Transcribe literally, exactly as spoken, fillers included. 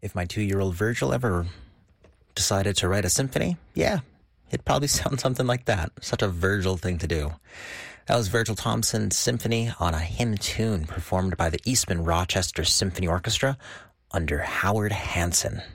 If my two-year-old Virgil ever decided to write a symphony, yeah, it'd probably sound something like that. Such a Virgil thing to do. That was Virgil Thompson's symphony on a hymn tune performed by the Eastman Rochester Symphony Orchestra under Howard Hanson.